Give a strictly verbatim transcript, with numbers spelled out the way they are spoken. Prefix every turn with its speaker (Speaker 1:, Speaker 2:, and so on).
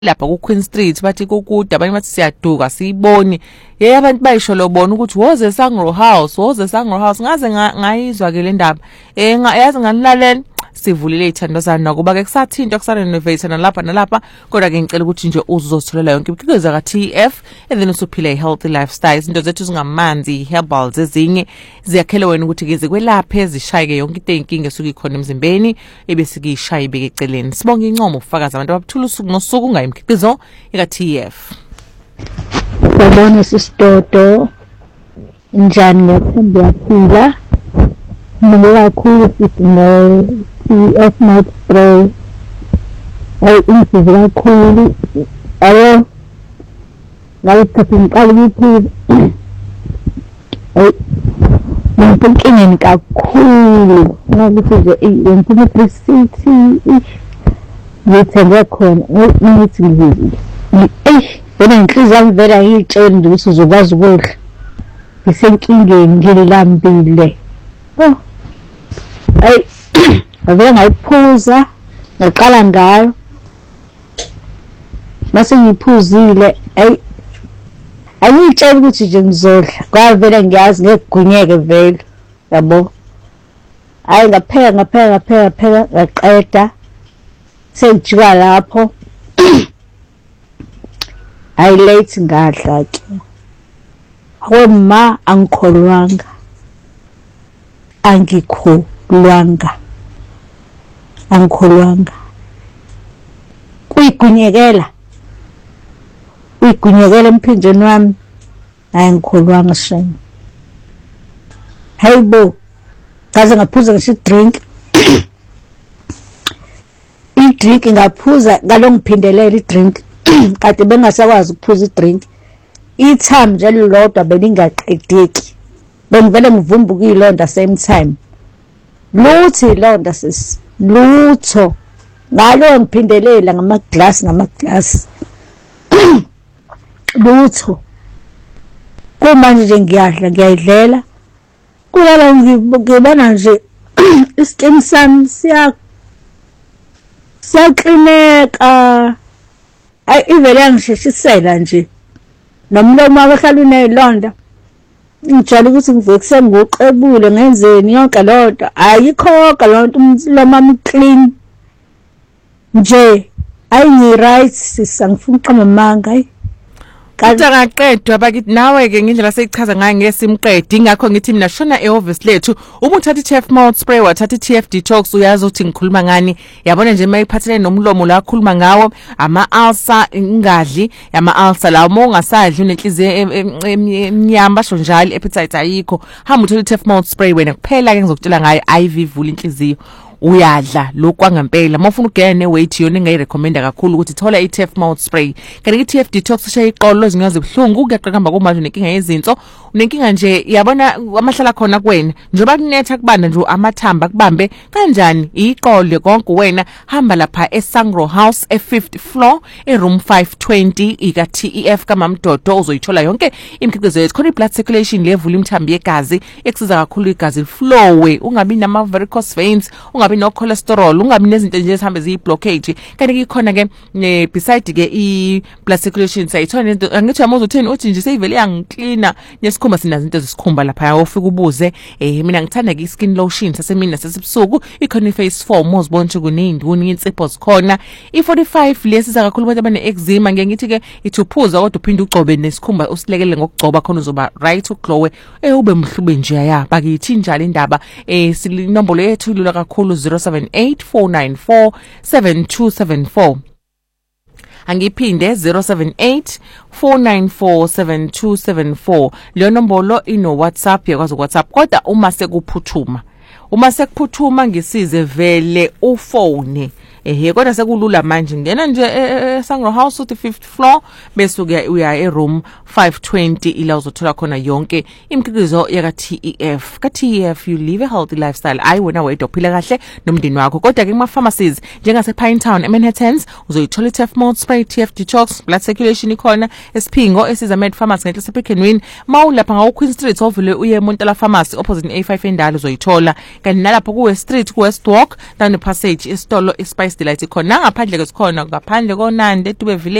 Speaker 1: lapha ku Queen Street bathi kukude abanye bathi siyaduka siyiboni yeye abantu bayisho lo bona ukuthi woze Sangro House woze Sangro House ngaze ngayizwa ke le ndaba eh yazi nganilalela sivulile ithandazana nakuba ke kusathinto kusana innovate nalapha nalapha kodwa ke ngicela ukuthi nje uzozitholela yonke imikhiqizo ka T F and then usuphila a healthy lifestyle izinto zethu zingamanzi herbals ezinye ziyakhele wena ukuthi ke zikwelaphe zishayeke yonke into eyinkinga esuka ikhona emzimbeni ebese kuyishaya ibeke eceleni sibonga incomo ufakaza abantu abaphula usuku nosuku ngayimikhiqizo eka T F
Speaker 2: Sabona sisitoto njani ngethemba yaphila mina kakhulu sisino T F mouth spray ay insiza kakhulu ayo ngayithatha ngiqala ukuthi ay ngikingeni kakhulu ngokuthi nje yenza i-city ngithenge khona ngithi ngizi eh bona inhliziyo yami vele ayitshela ukuthi uzokwazi ukudla ngisenkingeni ngilambile oh ay ave ngayiphuza ngaqala ngayo mase ngiphuzile ay ayitshela ukuthi nje ngizodla kwavele ngiyazi ngekugunyeke vele yabo ay ngapheka ngapheka ngapheka pheka ngaqeda sengijika lapho ay late ngadla ke awema angikholwanga angikholwanga angikholwanga kuyigunyekela uyigunyekela emphinjeni wami ayingikholwanga shame hayibo kaze ngaphuza ngisho drink i drink ngaphuza ngalo ngiphindelela i drink kade bengasakwazi ukuphuza i drink ithambo nje lodwa belingaqedeki bengivele ngivumbuka ilonda same time luthi ilonda sis lutho ngalo ngiphindelela ngama glass ngama glass lutho kumanje nje ngiyadla ngiyayidlela kulala ngibona nje iskin sami siya siyaqineka ay ivele ngishishisela nje nomlomo wahlala unezilonda ngijala ukuthi ngivekise ngoqebule ngenzeni yonke lonto ayikho lonto umlomo wami clean nje ayingi right sisangifuna uqama manga ayi
Speaker 1: Kaqedwa bakithi nawe ke ngendlela seyichaza ngayo ngesimqedi ingakho ngithi mina shona eoffice lethu uma uthatha i T F mouth spray wathatha i T F detox uyazi ukuthi ngikhuluma ngani yabona nje mayiphathelene nomlomo la khuluma ngawo ama ulcer ingadli ama ulcer la uma ungasadli unenhliziyo emnyama basho njalo appetite ayikho hamba uthatha i T F mouth spray wena kuphela ke ngizokutshela ngayo I V vula inhliziyo uyadla lokwangempela mawufuna ugene neweight yona engayirecommenda kakhulu ukuthi thola i T F mouth spray kanti i T F detox shaya iqolo ezingazi ebhlungu kuyaqhakamba kumanje nenkinga yezinso unenkinga nje yabona amahlala khona kuwena njoba kunetha kubanda nje amathamba kubambe kanjani iqolo konke wena hamba lapha eSangro House e fifth floor e room five twenty ika T E F kaMamdodo uzoyithola yonke imikhiqizo yethu khona i blood circulation level imthambi yegazi ekusiza kakhulu igazi flow ungabi nama varicose veins ungabi no cholesterol ungabi nezinto nje ezihambe ziyi blockage kanti ikhona ke beside ke i blood circulation sayithona into angithi yamozo utheni uthi nje seyivele yangicleana nesikhumba sinazo into zesikhumba lapha yawufika ubuze eh mina ngithanda ke skin lotion sasemini nasesebusuku ikhona i face four mozibonche kunenduni insipho zikhona i forty-five lesiza kakhulu abantu abane eczema ngeke ngithi ke ithuphuza kodwa uphinde ugcobe nesikhumba usilekele ngokugcoba khona uzoba right uglowe eh ube mhlube nje ya bakithi njalo indaba eh silinombolo yethu ilula kakhulu zero seven eight four nine four seven two seven four angiphinde zero seven eight four nine four seven two seven four leyo nombolo ino WhatsApp yakwazi WhatsApp kodwa uma sekuphuthuma uma sekuphuthuma ngisize vele ufone ehe kodwa sekulula manje ngena nje eSangro House uthi fifth floor bese uya e room five twenty ila uzothola khona yonke imikhiqizo yaka T E F ka T E F you live a healthy lifestyle ayi wena wedwa uphila kahle nomndeni wakho kodwa ke kuma pharmacies njengase Pinetown eManhattans uzoyithola i T F mouth spray T F detox blood circulation ikhona esiphingo esiza med pharmacy ngenhla sePickenwin mawulapha ngawo Queen Street ovule uye eMontala pharmacy opposite A five endala uzoyithola kanti nalapho ku West Street ku West Walk down the passage isitolo iSpice Nice Delight ikhona ngaphandle ke sikhona ngaphandle koNandi eDube Village